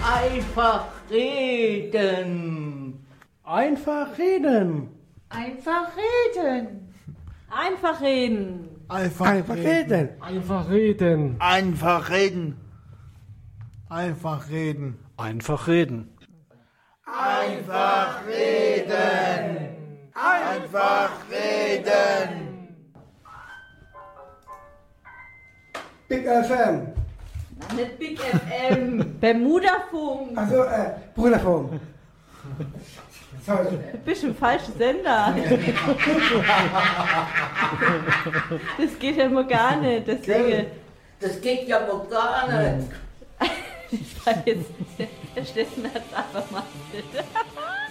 Einfach reden. Einfach reden. Einfach reden. Einfach reden. Einfach reden. Einfach reden. Einfach reden. Einfach reden. Einfach reden. Einfach reden. Einfach reden. Big FM. Nicht Big FM. Bermudafunk. Also, Bruderfunk. Sorry. Du bist im falschen Sender. Das geht ja mal gar nicht. Deswegen. Das geht ja wohl gar nicht. Ich war jetzt. Der Steffen hat es einfach mal.